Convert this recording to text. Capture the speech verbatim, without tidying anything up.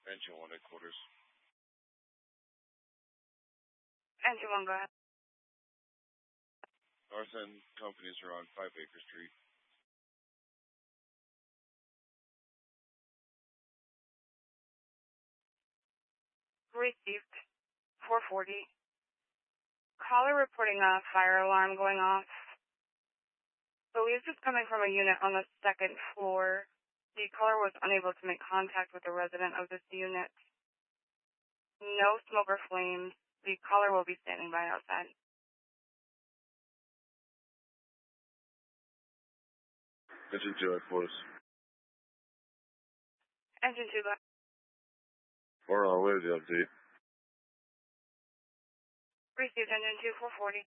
Engine one headquarters. Engine one, go ahead. North End companies are on Five Acre Street. Received. four forty. Caller reporting a fire alarm going off. Believes it's coming from a unit on the second floor. The caller was unable to make contact with a resident of this unit. No smoke or flames. The caller will be standing by outside. Engine two headquarters. Engine two, go ahead. We're on our way to the update. Received engine two, four forty.